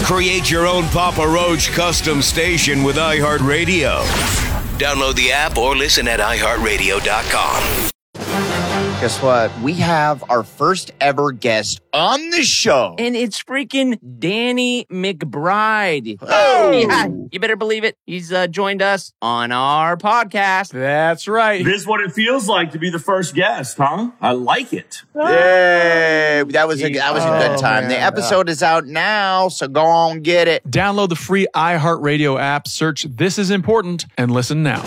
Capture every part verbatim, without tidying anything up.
Create your own Papa Roach custom station with iHeartRadio. Download the app or listen at i heart radio dot com. Guess what? We have our first ever guest on the show. And it's freaking Danny McBride. Oh! Yeah, you better believe it. He's uh, joined us on our podcast. That's right. This is what it feels like to be the first guest, huh? I like it. Yay! That was a that was a good Oh, time. man. The episode is out now, so go on get it. Download the free iHeartRadio app, search This Is Important, and listen now.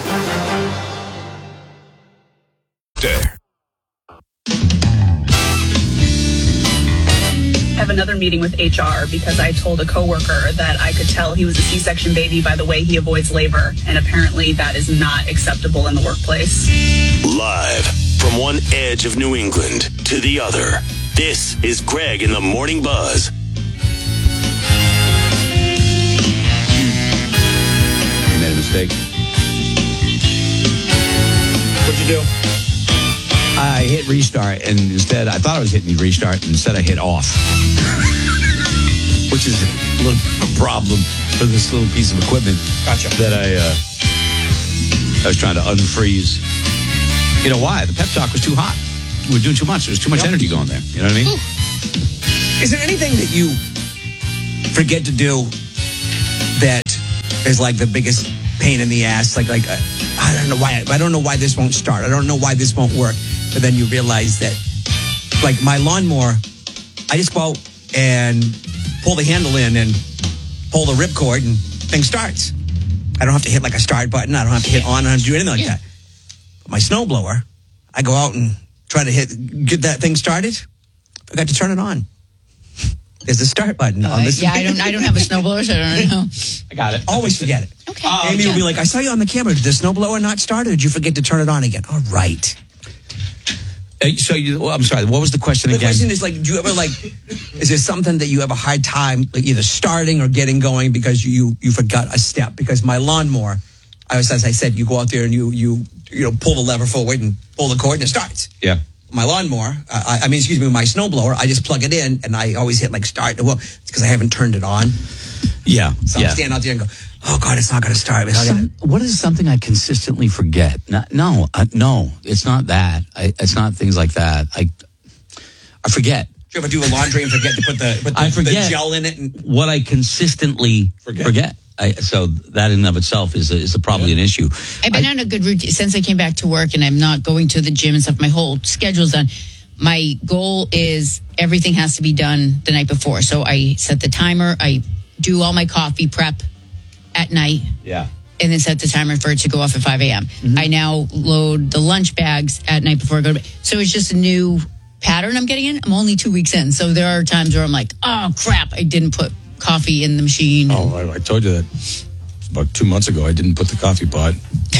There. I have another meeting with H R because I told a coworker that I could tell he was a C-section baby by the way he avoids labor, and apparently that is not acceptable in the workplace. Live from one edge of New England to the other, this is Greg in the Morning Buzz. You made a mistake. What'd you do? I hit restart, and instead, I thought I was hitting restart, and instead I hit off. Which is a little problem for this little piece of equipment Gotcha. that I, uh, I was trying to unfreeze. You know why? The pep talk was too hot. We were doing too much. There was too much Yep. energy going there. You know what I mean? Is there anything that you forget to do that is like the biggest pain in the ass? Like, like uh, I don't know why. I don't know why this won't start. I don't know why this won't work. But then you realize that, like my lawnmower, I just go out and pull the handle in and pull the ripcord, and thing starts. I don't have to hit like a start button. I don't have to hit on. I don't have to do anything like that. But my snowblower, I go out and try to hit get that thing started. I got to turn it on. There's a start button Uh, on this. yeah, I don't. I don't have a snowblower, so I don't know. I got it. Always forget it. Okay. Amy will be like, "I saw you on the camera. Did the snowblower not start, or did you forget to turn it on again?" All right. Uh, so, you, well, I'm sorry, what was the question The again? question is, like, do you ever, like, is there something that you have a hard time, like, either starting or getting going because you you forgot a step? Because my lawnmower, I was, as I said, you go out there and you you you know pull the lever forward and pull the cord and it starts. Yeah. My lawnmower, uh, I, I mean, excuse me, my snowblower, I just plug it in and I always hit like start. Well, it's because I haven't turned it on. Yeah. So yeah. I'm standing out there and go, oh God, it's not going to start. It's Some, what is something I consistently forget? No, no, uh, no, it's not that. I, it's not things like that. I, I forget. Do you ever do a laundry and forget to put the, put the, I forget the gel in it? And, what I consistently Forget. forget. I, so that in and of itself is a, is a, probably an issue. I've been I- on a good routine since I came back to work, and I'm not going to the gym and stuff. My whole schedule's done. My goal is everything has to be done the night before. So I set the timer. I do all my coffee prep at night. Yeah. And then set the timer for it to go off at five a.m. Mm-hmm. I now load the lunch bags at night before I go to bed. So it's just a new pattern I'm getting in. I'm only two weeks in. So there are times where I'm like, oh, crap, I didn't put coffee in the machine. Oh, I, I told you that about two months ago. I didn't put the coffee pot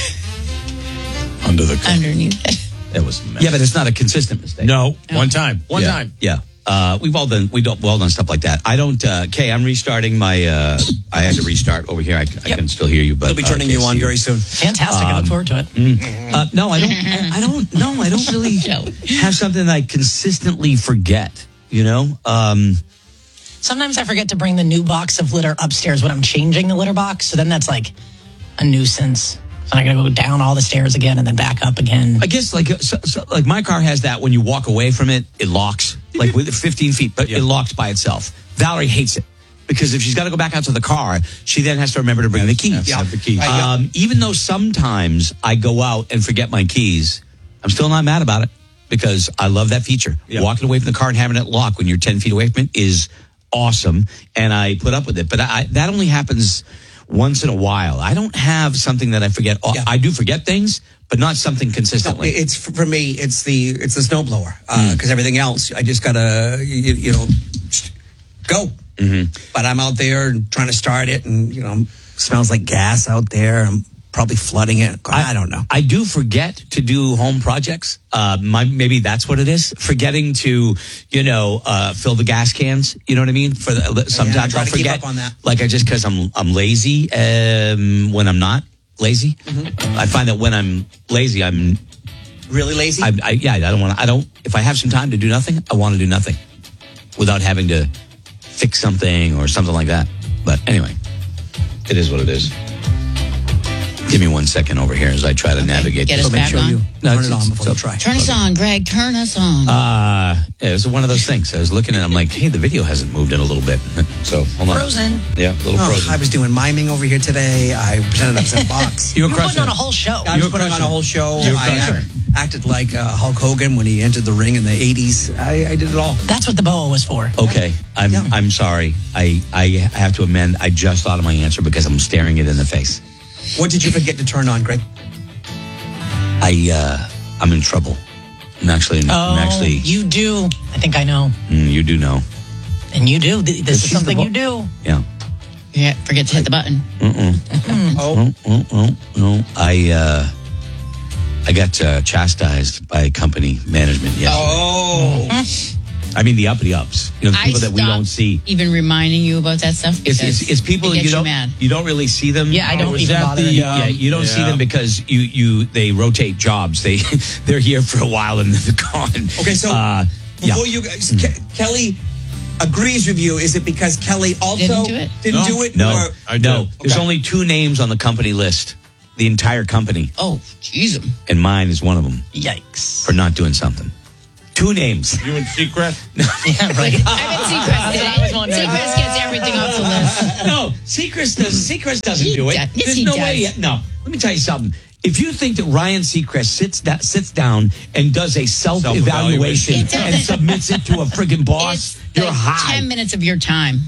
under the co- Underneath it. That was a mess. Yeah, but it's not a consistent mistake. No, one time. One yeah, time. Yeah. Uh, we've all done we don't well done stuff like that. I don't. Uh, Kay, I'm restarting my. Uh, I had to restart over here. I, I can still hear you, but They'll be uh, turning you can't on see very soon. Fantastic. I look forward to it. Mm. Uh, no, I don't. I, I don't. No, I don't really have something that I consistently forget. You know. Um, Sometimes I forget to bring the new box of litter upstairs when I'm changing the litter box. So then that's like a nuisance. So I got to go down all the stairs again and then back up again. I guess like so, so, like my car has that when you walk away from it, it locks like with fifteen feet, but it locks by itself. Valerie hates it because if she's got to go back out to the car, she then has to remember to bring the keys. Yeah, the key. Um, even though sometimes I go out and forget my keys, I'm still not mad about it because I love that feature. Yeah. Walking away from the car and having it lock when you're ten feet away from it is awesome, and I put up with it. But I, that only happens once in a while. I don't have something that I forget. Yeah. I do forget things, but not something consistently. It's for me. It's the it's the snowblower because uh, everything else I just gotta you, you know go. Mm-hmm. But I'm out there trying to start it, and you know smells like gas out there. I'm probably flooding it. God, I, I don't know. I do forget to do home projects. Uh, my, maybe that's what it is. Forgetting to, you know, uh, fill the gas cans. You know what I mean? For the, sometimes yeah, I try I'll to keep forget. up on that. Like I just because I'm I'm lazy. Um, when I'm not lazy, Mm-hmm. I find that when I'm lazy, I'm really lazy. I, I, yeah, I don't want to. I don't. If I have some time to do nothing, I want to do nothing without having to fix something or something like that. But anyway, it is what it is. Give me one second over here as I try to navigate Get this. us back on. No, Turn it's- it on it's- before you it's- try. Turn us on, Greg. Turn us on. Uh, yeah, it was one of those things. I was looking at it, I'm like, hey, the video hasn't moved in a little bit. So, hold on. Frozen. Yeah, a little Oh, frozen. I was doing miming over here today. I pretended I was in a box. You were You were putting crushing on a it. whole show. I was putting on a whole show. You were I crushing act- acted like uh, Hulk Hogan when he entered the ring in the eighties. I, I did it all. That's what the boa was for. Okay, I'm Yeah. I'm sorry. I, I have to amend. I just thought of my answer because I'm staring it in the face. What did you forget to turn on, Greg? I uh, I'm in trouble. I'm actually Oh, I'm actually you do. I think I know. mm, you do know. And you do. Th- This She's is the something bo- you do. Yeah. Yeah, forget to hit the button. Oh, oh, oh, no. I uh, I got uh, chastised by company management yesterday. Oh. I mean the uppity ups. You know, the I people that we stopped don't see. even reminding you about that stuff. It's, because it's, it's people it you gets don't mad. you don't really see them. Yeah, I don't was even that bother. the, Yeah, um, you don't see yeah. them because you you they rotate jobs. They they're here for a while and then they're gone. Okay, so uh, yeah. before you guys, Ke- Kelly agrees with you. Is it because Kelly also Didn't do it? didn't No. do it? No, Or- I no. did. There's Okay. only two names on the company list, the entire company, Oh, jeez. and mine is one of them Yikes. for not doing something. Two names. You in secret? Yeah, right. I bet Seacrest did I was it. wondering. Seacrest gets everything off the list. No, Seacrest does. Seacrest doesn't He do it. does. Yes, There's he no does. way. No, let me tell you something. If you think that Ryan Seacrest sits that sits down and does a self evaluation It doesn't. and submits it to a friggin' boss, It's you're like high. ten minutes of your time.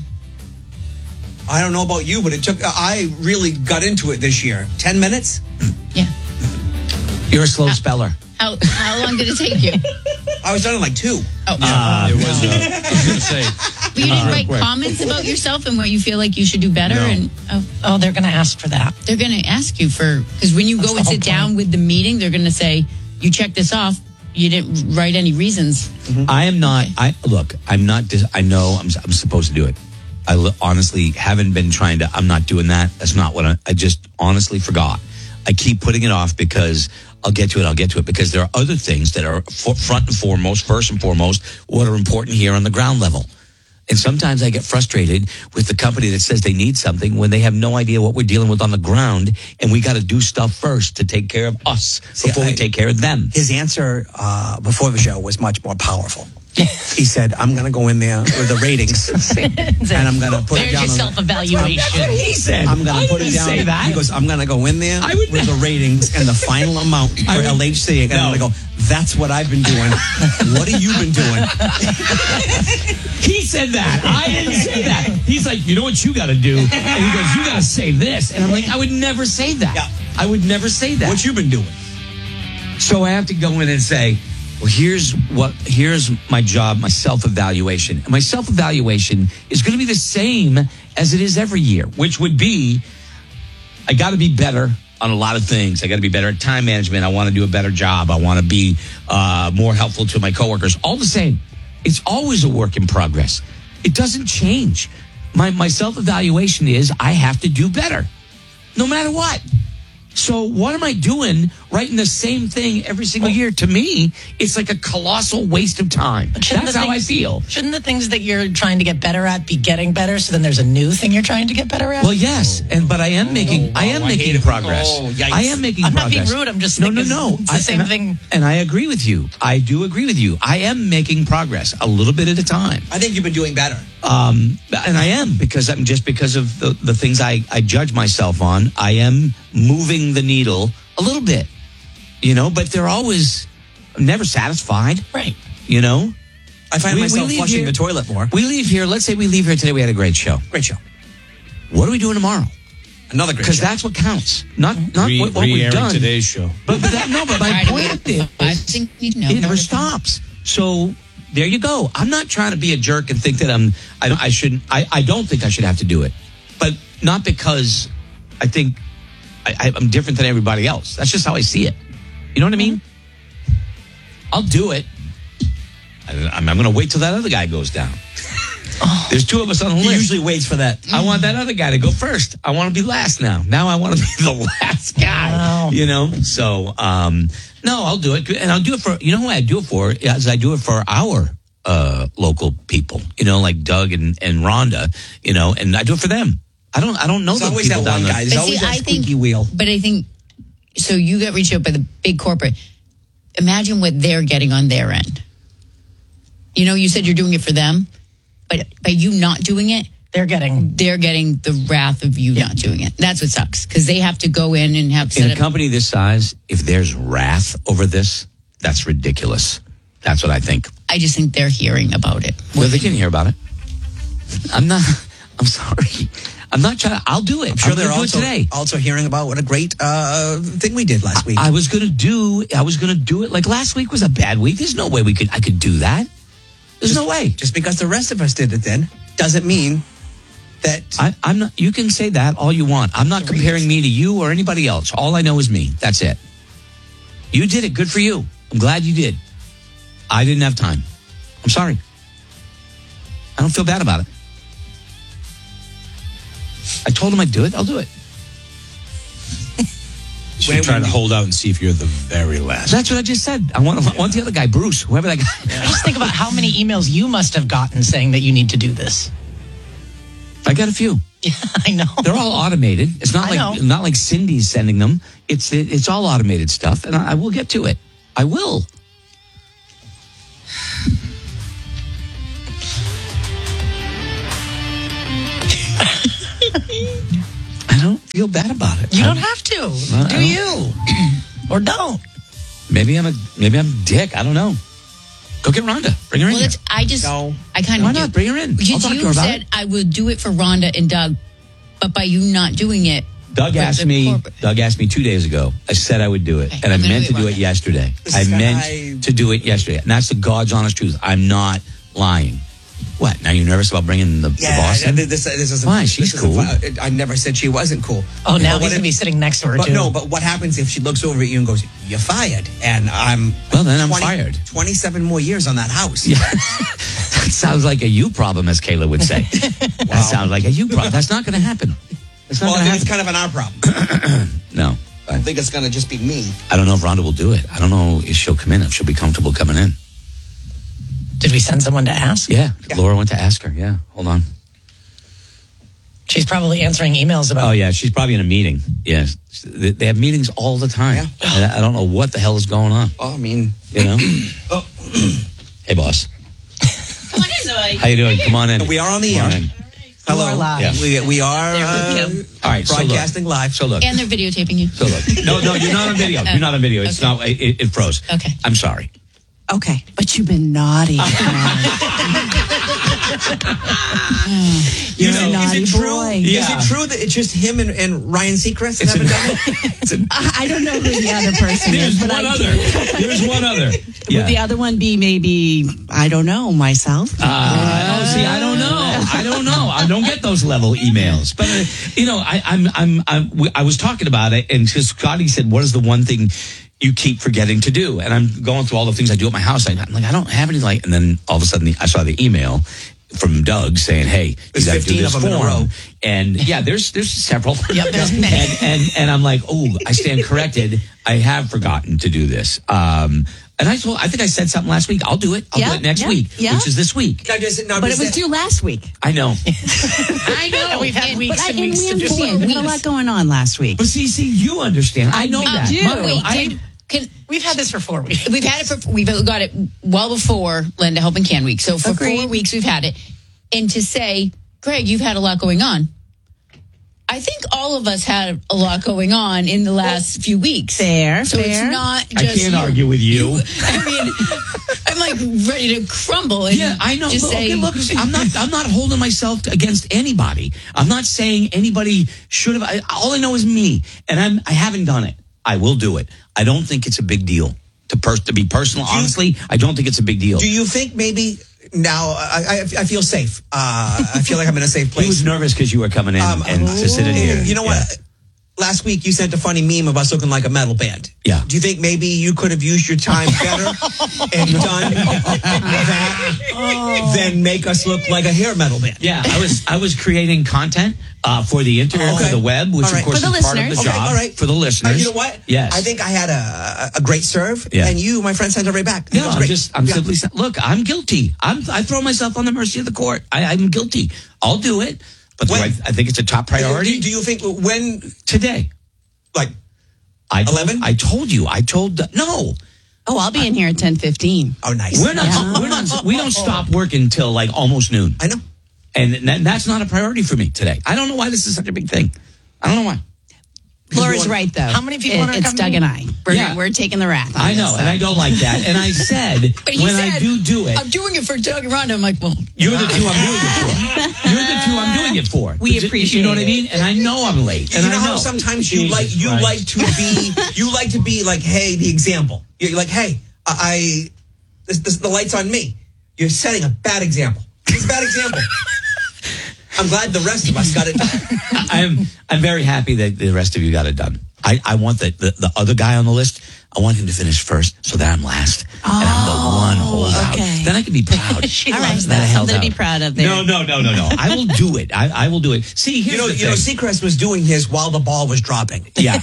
I don't know about you, but it took. I really got into it this year. Ten minutes. Yeah. You're a slow speller. How how long did it take you? I was done in like two. Oh, Uh, it was, uh, I was going to say. but you didn't real write quick. comments about yourself and what you feel like you should do better. No. And oh, Oh, they're going to ask for that. they're going to ask you for because when you That's go the and whole sit down point. with the meeting, they're going to say you check this off. You didn't write any reasons. I am not. I look. I'm not. Dis, I know. I'm. I'm supposed to do it. I li- honestly haven't been trying to. I'm not doing that. That's not what I. I just honestly forgot. I keep putting it off because I'll get to it. I'll get to it because there are other things that are for, front and foremost, first and foremost, what are important here on the ground level. And sometimes I get frustrated with the company that says they need something when they have no idea what we're dealing with on the ground, and we got to do stuff first to take care of us before I- we take care of them. His answer uh, before the show was much more powerful. He said, "I'm going to go in there with the ratings, and I'm going to put it There's down." your on the- self-evaluation. He said, I'm going I to put it didn't down. say that. He goes, "I'm going to go in there I would- with the ratings and the final amount for I would- L H C." And I'm No. going to go, "That's what I've been doing. What have you been doing?" He said that. I didn't say that. He's like, you know what you got to do? And he goes, you got to say this. And I'm like, I would never say that. Yeah. I would never say that. What you been doing? So I have to go in and say, well, here's what, here's my job, my self-evaluation. And my self-evaluation is going to be the same as it is every year, which would be, I got to be better on a lot of things. I got to be better at time management. I want to do a better job. I want to be uh, more helpful to my coworkers. All the same. It's always a work in progress. It doesn't change. My, my self-evaluation is I have to do better, no matter what. So what am I doing writing the same thing every single year? To me, it's like a colossal waste of time. Shouldn't That's the how I things- feel. Shouldn't the things that you're trying to get better at be getting better? So then there's a new thing you're trying to get better at? Well, yes, and but I am making I am I hate making it. progress. Oh, yikes. I am making I'm not progress. being rude, I'm just no, no, thinking no. it's the I- same and I- thing. And I agree with you. I do agree with you. I am making progress a little bit at a time. I think you've been doing better. Um, and I am because I'm just because of the, the things I, I judge myself on. I am moving the needle a little bit, you know, but they're always I'm never satisfied, Right. you know. I find We- we myself leave flushing here- the toilet more. We leave here. Let's say we leave here today. We had a great show. Great show. What are we doing tomorrow? Another great Because show. that's what counts. Not not Re- what, what we've re-airing done. today's show. But, but that, no, but my Right, point we- is, I think we know. it never stops. So there you go. I'm not trying to be a jerk and think that I'm. I, don't- I shouldn't. I, I don't think I should have to do it, but not because I think I, I- I'm different than everybody else. That's just how I see it. You know what I mean? I'll do it. I, I'm, I'm going to wait till that other guy goes down. There's two of us on the He list. usually waits for that. I want that other guy to go first. I want to be last now. Now I want to be the last guy. Wow. You know? So, um, no, I'll do it. And I'll do it for, you know who I do it for? Is I do it for our uh, local people, you know, like Doug and, and Rhonda, you know, and I do it for them. I don't. I don't know. There's the always people that down one there. guy. There's But always see, that I think- squeaky wheel. But I think, so you got reached out by the big corporate. Imagine what they're getting on their end. You know, you said you're doing it for them, but by you not doing it, they're getting they're getting the wrath of you not doing it. That's what sucks because they have to go in and have In set a up. company this size, if there's wrath over this, that's ridiculous. That's what I think. I just think they're hearing about it. Well, they can hear about it. I'm not. I'm sorry. I'm not trying. I'll do it. I'm sure I'm they're gonna do also, it today. also hearing about what a great uh, thing we did last week. I was gonna do. I was gonna do it. Like last week was a bad week. There's no way we could. I could do that. There's just, no way. Just because the rest of us did it, then doesn't mean that I, I'm not. You can say that all you want. I'm not comparing me to you or anybody else. All I know is me. That's it. You did it. Good for you. I'm glad you did. I didn't have time. I'm sorry. I don't feel bad about it. I told him I'd do it. I'll do it. You should try to hold out and see if you're the very last. That's what I just said. I want, I want the other guy, Bruce, whoever that guy. Just think about how many emails you must have gotten saying that you need to do this. I got a few. Yeah, I know. They're all automated. It's not I like know. not like Cindy's sending them. It's it, it's all automated stuff, and I, I will get to it. I will. I don't feel bad about it. You I'm- don't have to. I do don't- you? Or don't. Maybe I'm a maybe I'm a dick. I don't know. Go get Rhonda. Bring her Well, in. it's, I just, No. I kind of Why do. not? Bring her in. I'll Because talk to you her about said it. I would do it for Rhonda and Doug, but by you not doing it, Doug for asked the me. corporate- Doug asked me two days ago. I said I would do it, Okay, and I I'm gonna meant do to it do it Monday. yesterday. This I meant guy- to do it yesterday, and that's the God's honest truth. I'm not lying. What? Now you're nervous about bringing the, yeah, the boss in? this, this isn't, Why? She's this isn't cool. fi- I never said she wasn't cool. Oh, now But he's what going to if- be sitting next to her, But too. no, but what happens if she looks over at you and goes, "You're fired," and I'm Well, then I'm fired. twenty-seven more years on that house. Yeah. That sounds like a you problem, as Kayla would say. That sounds like a you problem. That's not going to happen. It's not Well, I going to think happen. it's kind of an our problem. No. I think it's going to just be me. I don't know if Rhonda will do it. I don't know if she'll come in, if she'll be comfortable coming in. Did we send someone to ask? Yeah. Laura went to ask her. Yeah. Hold on. She's probably answering emails about Oh, yeah. She's probably in a meeting. Yes. They they have meetings all the time. Yeah. And I I don't know what the hell is going on. Oh, I mean, You know? oh, Hey, boss. How you doing? Come on in. we are on the Come on air. in. Hello. are live. Yeah. We, we are uh, All right. So look. broadcasting live. So look. and they're videotaping you. So look. No, no, you're not on video. You're not on video. It's Okay. not. It, it froze. Okay. I'm sorry. Okay, but you've been naughty. You You're know, a naughty is it true? boy. Is Yeah. it true that it's just him and, and Ryan Seacrest that haven't done it? It's an- I I don't know who the other person There's is, but one I other. There's one other. Would the other one be maybe, I don't know, myself? Uh, oh, see, I don't know. I don't know. I don't get those level emails. But uh, you know, I, I'm, I'm, I'm, we- I was talking about it, and because Scotty said, "What is the one thing you keep forgetting to do?" And I'm going through all the things I do at my house. I, I'm like, I don't have any like. And then all of a sudden, the, I saw the email from Doug saying, "Hey, you There's got to do fifteen this of them in a row. form." And yeah, there's there's several. Yep, there's many. And, and and I'm like, oh, I stand corrected. I have forgotten to do this. Um, and I told, I think I said something last week. I'll do it. I'll Yeah, do it next yeah, week, yeah. which is this week. Now, does it, now, But does it was that- due last week. I know. I know. And we've had And- weeks But I, and and weeks we to do understand. it. We had a lot going on last week. But see, see, you understand. I know I that. do. Mother, Wait, I, can, can, We've had this for four weeks. we've had it for, we've got it well before Linda Helping Can Week. So for Agreed. four weeks we've had it. And to say, Greg, you've had a lot going on. I think all of us had a lot going on in the last few weeks. Fair, So fair. it's not I just can't you. argue with you. I mean, I'm like ready to crumble. And Yeah, I know. Just Look, say, okay, look, I'm not. I'm not holding myself against anybody. I'm not saying anybody should have. I, all I know is me, and I'm. I haven't done it. I will do it. I don't think it's a big deal to pers- to be personal. Do you- Honestly, I don't think it's a big deal. Do you think maybe now I, I, I feel safe? Uh, I feel like I'm in a safe place. He was nervous because you were coming in Um, and to sit in here. You know Yeah. what? Last week you sent a funny meme of us looking like a metal band. Yeah. Do you think maybe you could have used your time better and done that than make us look like a hair metal band? Yeah, I was. I was creating content uh, for the internet, Okay. for the web, which All right. of course For the is part of the listeners. job. Okay, all right. For the listeners. Uh, you know what? Yes. I think I had a, a great serve, Yeah. and you, my friend, sent it right back. That No, was I'm great. just, I'm Yeah. simply saying, look, I'm guilty. I'm, I throw myself on the mercy of the court. I, I'm guilty. I'll do it. But do When? I, I think it's a top priority. Do, do you think when today? Like I eleven? I told you. I told no. Oh, I'll be in here at ten fifteen. Oh, nice. We're not. Yeah. We're not. We don't stop working till like almost noon. I know. And that, that's not a priority for me today. I don't know why this is such a big thing. I don't know why. Laura's right, though. How many people It, are It's coming? Doug and I. We're, Yeah. we're taking the wrath. on I know, this, and I don't like that. And I said But he when said, I do do it, I'm doing it for Doug and Rhonda. I'm like, well, you're the two I'm doing it for. You're the two I'm doing it for. We You- appreciate You know what I it. mean? And I know I'm late. And you know I how know. sometimes you Jesus like you Christ. like to be you like to be like, hey, the example. You're like, hey, I this, this the light's on me. You're setting a bad example. It's a bad example. I'm glad the rest of us got it done. I'm I'm very happy that the rest of you got it done. I, I want the, the, the other guy on the list, I want him to finish first so that I'm last. Oh, and I'm the one holdout. okay. Then I can be proud. She All loves that I that. held Something to out. be proud of there. No, no, no, no, no. I will do it. I, I will do it. See, here's You know, the you know, thing. Seacrest was doing his while the ball was dropping. Yeah.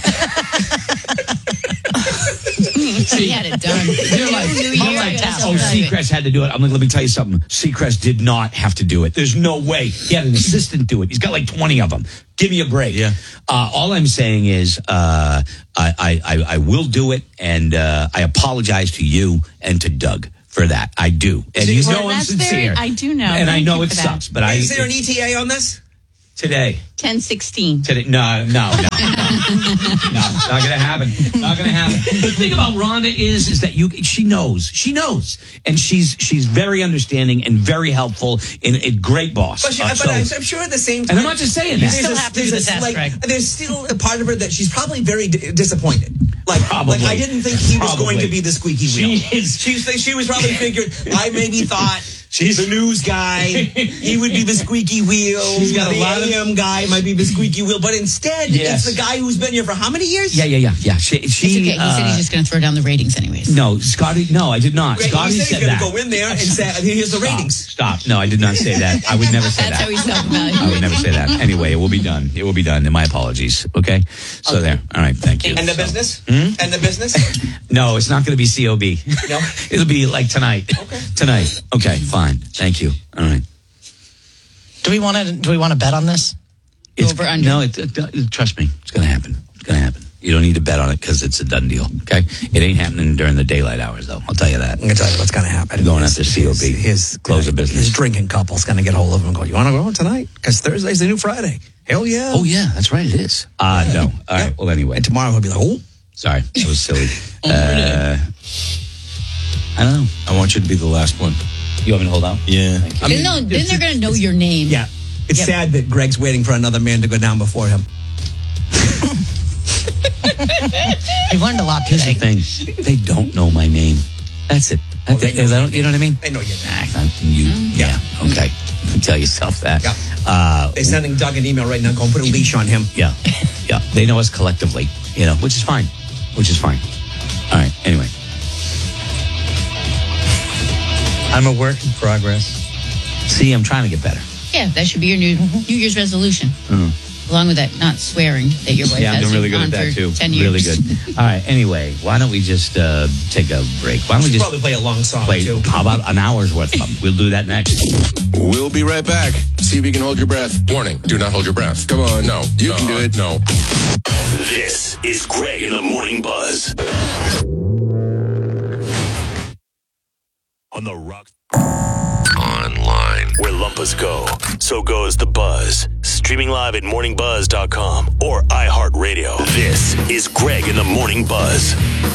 he had it done. You're like, New I'm Year, like, that's oh, all right. Seacrest had to do it. I'm like, let me tell you something. Seacrest did not have to do it. There's no way. He had an assistant do it. He's got like twenty of them. Give me a break. Yeah. Uh, all I'm saying is, uh, I, I, I, I will do it, and uh, I apologize to you and to Doug for that. I do, and you Well, know I'm that's sincere. very- I do know. and I Thank know you it for that. sucks, but I Is there an E T A on this? today. ten sixteen. Today, no, no, no, no, no, not gonna happen. Not gonna happen. The thing about Rhonda is, is that you, she knows, she knows, and she's she's very understanding and very helpful and a great boss. But, she, Uh, but so- I'm, I'm sure at the same time. And I'm not just saying that. there's still a- have to do there's the a test, slight- Greg. There's still a part of her that she's probably very d- disappointed. Like, Probably. like I didn't think he was going Probably. to be the squeaky wheel. She is- She, she was probably figured. I maybe thought. She's the news guy. He would be the squeaky wheel. She's got a the lot of- A M guy might be the squeaky wheel. But instead, Yes. it's the guy who's been here for how many years? Yeah, yeah, yeah, yeah. She, she, It's okay. He uh, said he's just going to throw down the ratings anyways. no, Scotty. No, I did not. Greg, Scotty he said said he's going that. to go in there and say, here's the Stop, ratings. Stop. No, I did not say that. I would never say That's that. how he's talking about I would it. never say that. Anyway, it will be done. It will be done. And my apologies. Okay. So there. All right. Thank you. And the So- business? Hmm? And the business? No, it's not going to be C O B. No? It'll be like tonight. Okay. Tonight. Okay. Fine. Thank you. All right. Do we want to? Do we want to bet on this? It's, Over, under? No, it, it, trust me. It's going to happen. It's going to happen. You don't need to bet on it because it's a done deal. Okay. It ain't happening during the daylight hours, though. I'll tell you that. I'm going to tell you what's going to happen. Going after C O B. His, his, Close the business. His drinking couple's going to get hold of him and go, you want to go tonight? Because Thursday's the new Friday. Hell yeah. Oh, yeah. That's right. It is. Uh, no. All right. Yeah. Well, anyway. And tomorrow he'll be like, oh. Sorry. That was silly. uh, I don't know. I want you to be the last one. You want me to hold out? Yeah. I Then, no, then they're going to know your name. Yeah. It's sad that Greg's waiting for another man to go down before him. We've learned a lot Here's the today. thing. They don't know my name. That's it. Oh, They- they know they don't- you know what I mean? They know your name. Nah, you, yeah. Okay. You tell yourself that. Yeah. Uh, They're sending Doug an email right now going, put a leash on him. yeah. Yeah. They know us collectively, you know, which is fine. Which is fine. All right. Anyway. I'm a work in progress. See, I'm trying to get better. Yeah, that should be your new New Year's resolution. Mm. Along with that, not swearing that your wife Yeah, I'm has doing really you good on at that for too. ten years. Really good. All right. Anyway, why don't we just uh, take a break? Why don't we We should just probably play a long song, play? too. How about an hour's worth of them? We'll do that next. We'll be right back. See if you can hold your breath. Warning, do not hold your breath. Come on, no. You can do it. No. This is Greg in the Morning Buzz. On the Rock. Online. Where Lumpus go, so goes the buzz. Streaming live at morning buzz dot com or iHeartRadio. This is Greg in the Morning Buzz.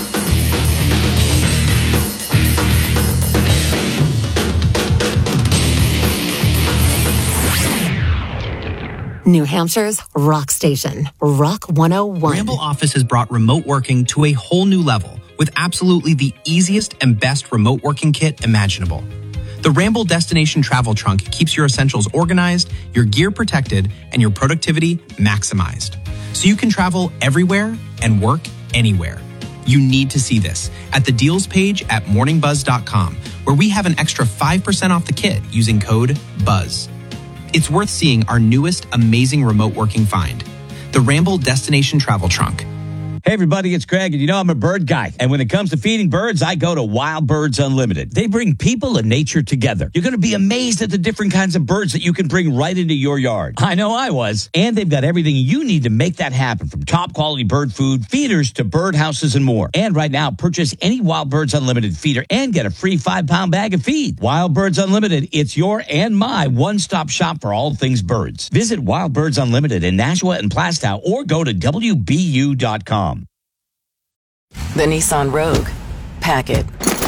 New Hampshire's rock station, Rock one oh one. Ramble Office has brought remote working to a whole new level with absolutely the easiest and best remote working kit imaginable. The Ramble Destination Travel Trunk keeps your essentials organized, your gear protected, and your productivity maximized. So you can travel everywhere and work anywhere. You need to see this at the deals page at morning buzz dot com, where we have an extra five percent off the kit using code BUZZ. It's worth seeing our newest amazing remote working find, the Ramble Destination Travel Trunk. Hey, everybody, it's Greg, and you know I'm a bird guy. And when it comes to feeding birds, I go to Wild Birds Unlimited. They bring people and nature together. You're going to be amazed at the different kinds of birds that you can bring right into your yard. I know I was. And they've got everything you need to make that happen, from top quality bird food, feeders to bird houses and more. And right now, purchase any Wild Birds Unlimited feeder and get a free five pound bag of feed. Wild Birds Unlimited, it's your and my one-stop shop for all things birds. Visit Wild Birds Unlimited in Nashua and Plastow or go to W B U dot com. The Nissan Rogue. Pack it.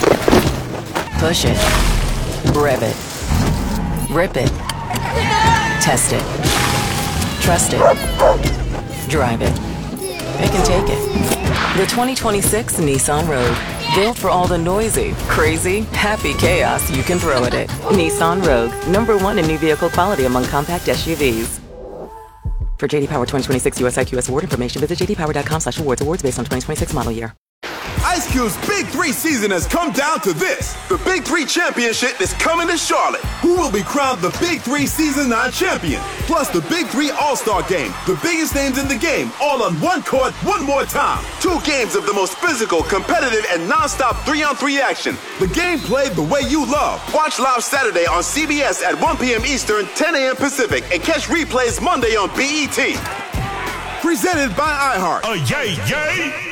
Push it. Rev it. Rip it. Test it. Trust it. Drive it. Pick and take it. The twenty twenty-six Nissan Rogue. Built for all the noisy, crazy, happy chaos you can throw at it. Nissan Rogue. Number one in new vehicle quality among compact S U Vs. For J D Power twenty twenty-six U S I Q S award information, visit j d power dot com slash awards. Awards based on twenty twenty-six model year. Ice Cube's Big Three season has come down to this. The Big Three Championship is coming to Charlotte. Who will be crowned the Big Three Season nine champion? Plus the Big Three All-Star Game. The biggest names in the game, all on one court, one more time. Two games of the most physical, competitive, and non-stop three-on-three action. The game played the way you love. Watch live Saturday on C B S at one p.m. Eastern, ten a.m. Pacific, and catch replays Monday on B E T. Presented by iHeart. Oh, yay, yay!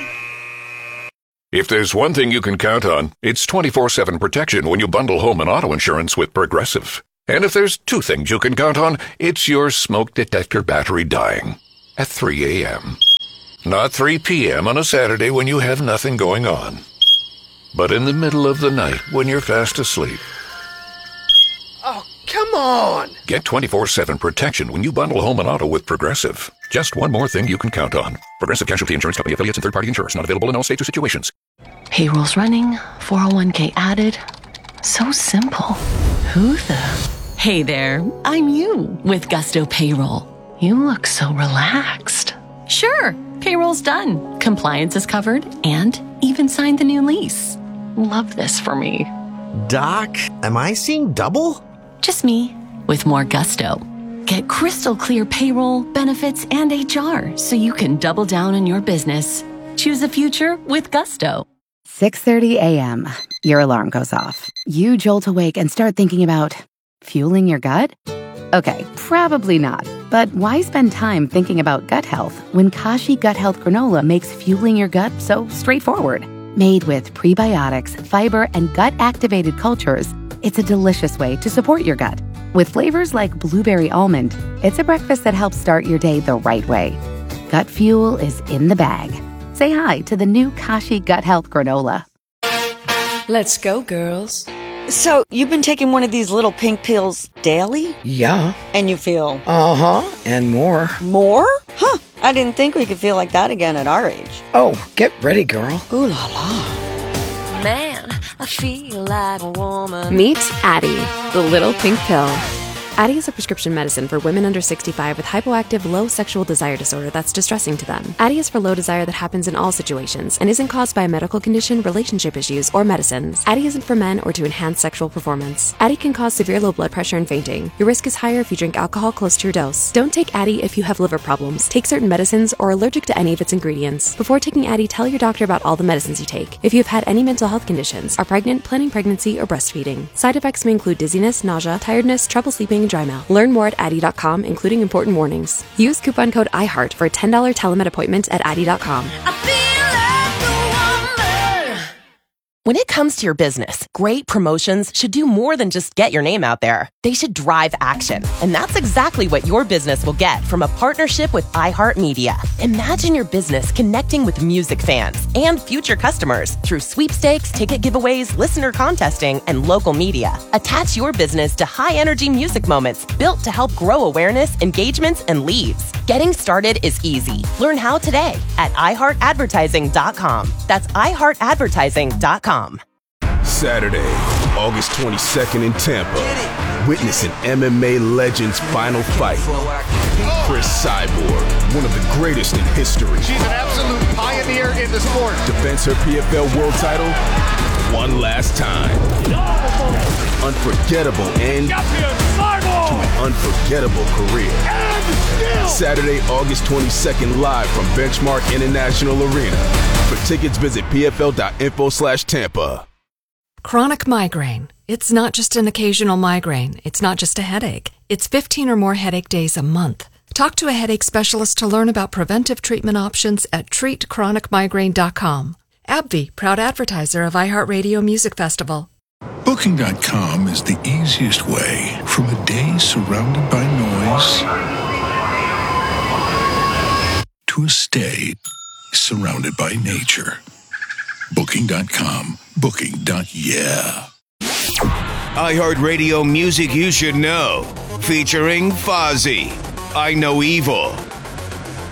If there's one thing you can count on, it's twenty-four seven protection when you bundle home and auto insurance with Progressive. And if there's two things you can count on, it's your smoke detector battery dying at three a.m. Not three p.m. on a Saturday when you have nothing going on, but in the middle of the night when you're fast asleep. Oh, come on! Get twenty-four seven protection when you bundle home and auto with Progressive. Just one more thing you can count on. Progressive Casualty Insurance Company affiliates and third-party insurers. Not available in all states or situations. Payroll's running, four oh one k added. So simple. Who the? Hey there, I'm you with Gusto Payroll. You look so relaxed. Sure, payroll's done. Compliance is covered and even signed the new lease. Love this for me. Doc, am I seeing double? Just me with more gusto. Get crystal clear payroll, benefits, and H R so you can double down on your business. Choose a future with Gusto. six thirty a.m. Your alarm goes off. You jolt awake and start thinking about fueling your gut? Okay, probably not. But why spend time thinking about gut health when Kashi Gut Health Granola makes fueling your gut so straightforward? Made with prebiotics, fiber, and gut-activated cultures, it's a delicious way to support your gut. With flavors like blueberry almond, it's a breakfast that helps start your day the right way. Gut fuel is in the bag. Say hi to the new Kashi Gut Health Granola. Let's go, girls. So, you've been taking one of these little pink pills daily? Yeah. And you feel? Uh-huh, and more. More? Huh, I didn't think we could feel like that again at our age. Oh, get ready, girl. Ooh la la. Man, I feel like a woman. Meet Addie, the little pink pill. Addie is a prescription medicine for women under sixty-five with hypoactive low sexual desire disorder that's distressing to them. Addie is for low desire that happens in all situations and isn't caused by a medical condition, relationship issues, or medicines. Addie isn't for men or to enhance sexual performance. Addie can cause severe low blood pressure and fainting. Your risk is higher if you drink alcohol close to your dose. Don't take Addie if you have liver problems, take certain medicines, or are allergic to any of its ingredients. Before taking Addie, tell your doctor about all the medicines you take. If you have had any mental health conditions, are pregnant, planning pregnancy, or breastfeeding. Side effects may include dizziness, nausea, tiredness, trouble sleeping, and dry mouth. Learn more at Addie dot com, including important warnings. Use coupon code iHeart for a ten dollars telemed appointment at Addie dot com. When it comes to your business, great promotions should do more than just get your name out there. They should drive action. And that's exactly what your business will get from a partnership with iHeartMedia. Imagine your business connecting with music fans and future customers through sweepstakes, ticket giveaways, listener contesting, and local media. Attach your business to high-energy music moments built to help grow awareness, engagements, and leads. Getting started is easy. Learn how today at i heart advertising dot com. That's i heart advertising dot com. Saturday, August twenty-second in Tampa. Witness an M M A legend's final fight. Chris Cyborg, one of the greatest in history. She's an absolute pioneer in the sport. Defends her P F L world title one last time. Unforgettable and to an unforgettable career. Saturday, August twenty-second, live from Benchmark International Arena. For tickets, visit pfl.info slash Tampa. Chronic migraine. It's not just an occasional migraine. It's not just a headache. It's fifteen or more headache days a month. Talk to a headache specialist to learn about preventive treatment options at treat chronic migraine dot com. AbbVie, proud advertiser of iHeartRadio Music Festival. Booking dot com is the easiest way from a day surrounded by noise to a stay surrounded by nature. Booking dot com. Booking. Yeah. iHeartRadio Music You Should Know, featuring Fozzy, I Know Evil.